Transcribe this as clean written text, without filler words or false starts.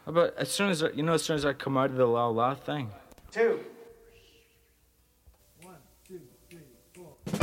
How about as soon as I come out of the la la thing? 2. 1, 2, 3, 4.